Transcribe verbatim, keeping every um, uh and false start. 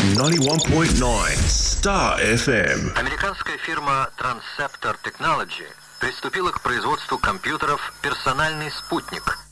ninety-one point nine Star эф эм. Американская фирма Transceptor Technology приступила к производству компьютеров «Персональный спутник»,